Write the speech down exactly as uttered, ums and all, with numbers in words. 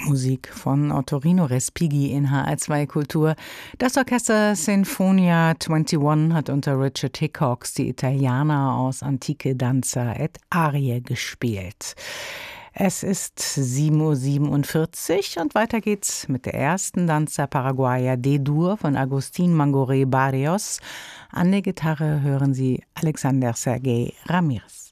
Musik von Ottorino Respighi in H R zwei Kultur. Das Orchester Sinfonia einundzwanzig hat unter Richard Hickox die Italiener aus Antiche Danza et Arie gespielt. Es ist sieben Uhr siebenundvierzig und weiter geht's mit der ersten Danza Paraguaya D-Dur von Agustín Mangoré Barrios. An der Gitarre hören Sie Alexander Sergei Ramirez.